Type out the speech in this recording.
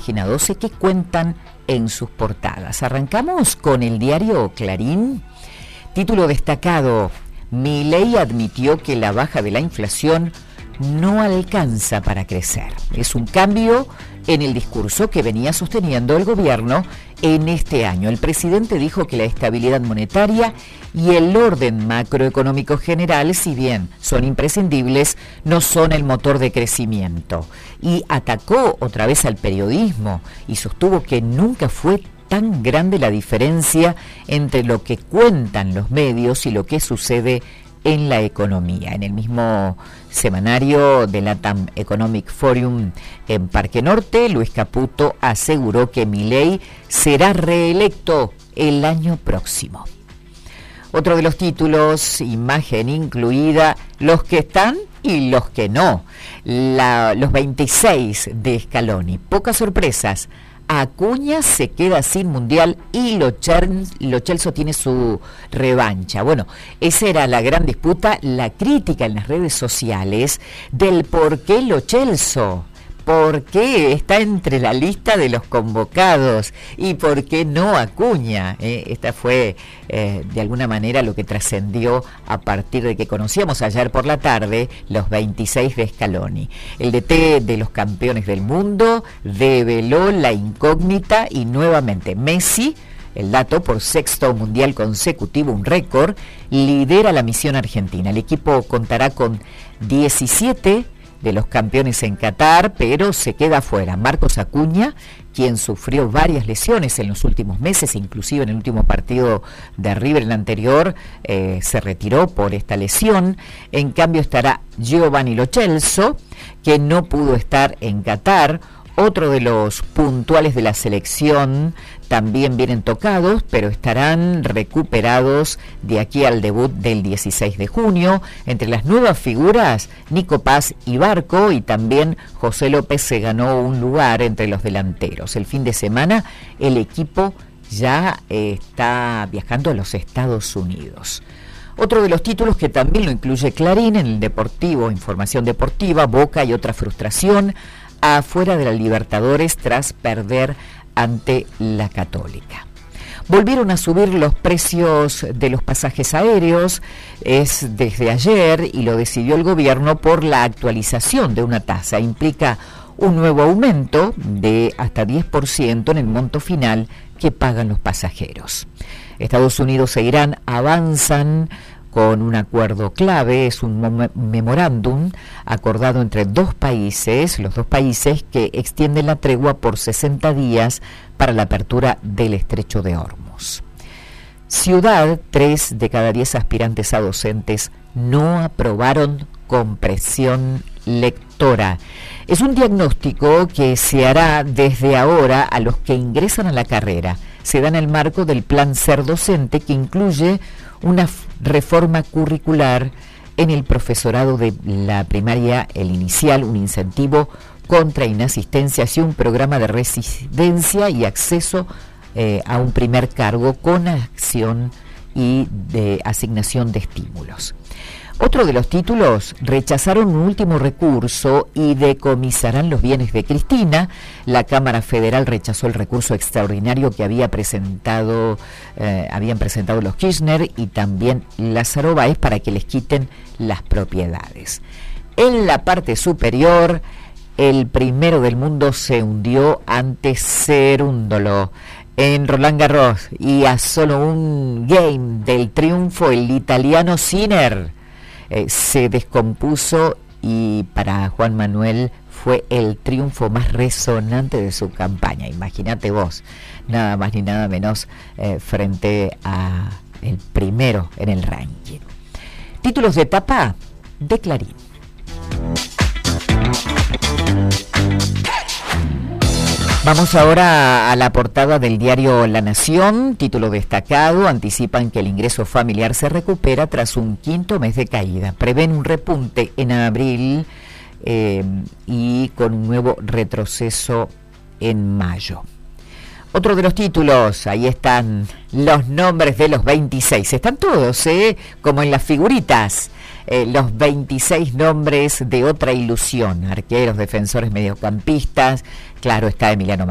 página 12 que cuentan en sus portadas. Arrancamos con el diario Clarín. Título destacado: Milei admitió que la baja de la inflación no alcanza para crecer. Es un cambio en el discurso que venía sosteniendo el gobierno en este año. El presidente dijo que la estabilidad monetaria y el orden macroeconómico general, si bien son imprescindibles, no son el motor de crecimiento. Y atacó otra vez al periodismo y sostuvo que nunca fue tan grande la diferencia entre lo que cuentan los medios y lo que sucede en la economía. En el mismo semanario de LATAM Economic Forum en Parque Norte, Luis Caputo aseguró que Milei será reelecto el año próximo. Otro de los títulos, imagen incluida, los que están y los que no. Los 26 de Scaloni. Pocas sorpresas. Acuña se queda sin mundial y Lo Celso tiene su revancha. Bueno, esa era la gran disputa, la crítica en las redes sociales del por qué Lo Celso, por qué está entre la lista de los convocados y por qué no Acuña. Esta fue de alguna manera lo que trascendió a partir de que conocíamos ayer por la tarde los 26 de Scaloni. El DT de los campeones del mundo develó la incógnita y nuevamente Messi, el dato, por sexto mundial consecutivo, un récord, lidera la misión argentina. El equipo contará con 17 de los campeones en Qatar, pero se queda fuera Marcos Acuña, quien sufrió varias lesiones en los últimos meses, inclusive en el último partido de River, el anterior, se retiró por esta lesión. En cambio estará Giovanni Lo Celso, que no pudo estar en Qatar. Otro de los puntuales de la selección también vienen tocados, pero estarán recuperados de aquí al debut del 16 de junio. Entre las nuevas figuras, Nico Paz y Barco, y también José López se ganó un lugar entre los delanteros. El fin de semana el equipo ya está viajando a los Estados Unidos. Otro de los títulos que también lo incluye Clarín en el Deportivo, información deportiva: Boca y otra frustración afuera de la Libertadores tras perder ante la Católica. Volvieron a subir los precios de los pasajes aéreos, es desde ayer, y lo decidió el gobierno por la actualización de una tasa. Implica un nuevo aumento de hasta 10% en el monto final que pagan los pasajeros. Estados Unidos e Irán avanzan con un acuerdo clave. Es un memorándum acordado entre los dos países que extienden la tregua por 60 días para la apertura del estrecho de Hormuz. Ciudad: 3 de cada 10 aspirantes a docentes no aprobaron comprensión lectora. Es un diagnóstico que se hará desde ahora a los que ingresan a la carrera. Se da en el marco del Plan Ser Docente, que incluye una reforma curricular en el profesorado de la primaria, el inicial, un incentivo contra inasistencias y un programa de residencia y acceso a un primer cargo con acción y de asignación de estímulos. Otro de los títulos: rechazaron un último recurso y decomisarán los bienes de Cristina. La Cámara Federal rechazó el recurso extraordinario que habían presentado los Kirchner y también Lázaro Báez para que les quiten las propiedades. En la parte superior, el primero del mundo se hundió ante Cerúndolo en Roland Garros, y a solo un game del triunfo el italiano Sinner se descompuso, y para Juan Manuel fue el triunfo más resonante de su campaña. Imagínate vos, nada más ni nada menos, frente a el primero en el ranking. Títulos de tapa de Clarín. Vamos ahora a la portada del diario La Nación. Título destacado: anticipan que el ingreso familiar se recupera tras un quinto mes de caída. Prevén un repunte en abril y con un nuevo retroceso en mayo. Otro de los títulos, ahí están los nombres de los 26. Están todos, como en las figuritas. Los 26 nombres de otra ilusión: arqueros, defensores, mediocampistas. Claro está Emiliano